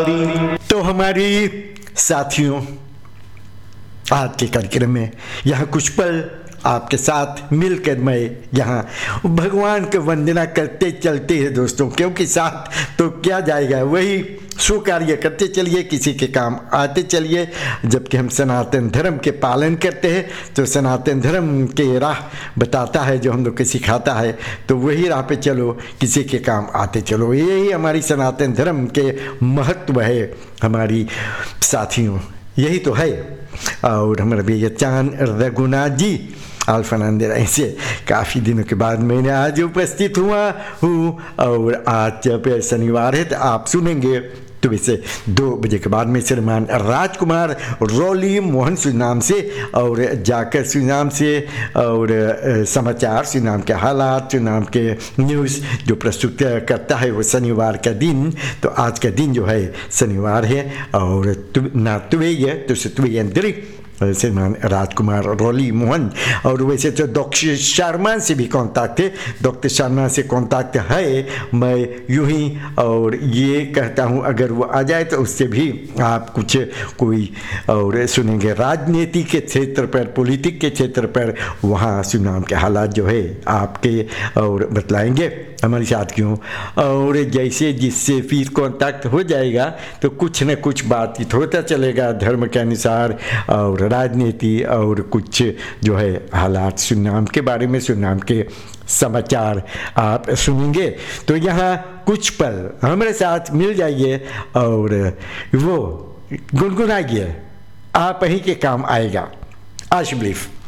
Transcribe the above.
तो हमारी साथियों, आज के कार्यक्रम में यहाँ कुछ पल आपके साथ मिलकर मैं यहाँ भगवान की वंदना करते चलते हैं दोस्तों, क्योंकि साथ तो क्या जाएगा, वही सुकार्य करते चलिए, किसी के काम आते चलिए। जबकि हम सनातन धर्म के पालन करते हैं तो सनातन धर्म के राह बताता है जो हम लोग को सिखाता है, तो वही राह पे चलो, किसी के काम आते चलो। यही हमारी सनातन धर्म के महत्व है हमारी साथियों, यही तो है। और हमारे भैया चांद रघुनाथ जी अल्फानंद से काफ़ी दिनों के बाद मैंने आज उपस्थित हुआ हूँ, और आज जब शनिवार है तो आप सुनेंगे तो वैसे 2 बजे के बाद में श्रीमान राजकुमार रॉली मोहन सुनाम से और जाकर सुनाम से और समाचार सुनाम के हालात सुनाम के न्यूज़ जो प्रस्तुत करता है वो शनिवार का दिन। तो आज का दिन जो है शनिवार है और ना तुवे तो सुतवेंद्री श्रीमान राजकुमार रॉली मोहन। और वैसे तो डॉक्टर शर्मा से भी कांटेक्ट है, डॉक्टर शर्मा से कांटेक्ट है, मैं यूं ही और ये कहता हूँ अगर वो आ जाए तो उससे भी आप कुछ कोई और सुनेंगे राजनीति के क्षेत्र पर, पॉलिटिक के क्षेत्र पर, वहाँ सुनाम के हालात जो है आपके और बतलाएंगे हमारे साथियों। और जैसे जिससे फिर कांटेक्ट हो जाएगा तो कुछ न कुछ बातचीत होता चलेगा धर्म के अनुसार और राजनीति और कुछ जो है हालात सुनाम के बारे में, सुनाम के समाचार आप सुनेंगे। तो यहाँ कुछ पल हमारे साथ मिल जाइए और वो गुनगुनाइए, आप ही के काम आएगा। आज बिलीफ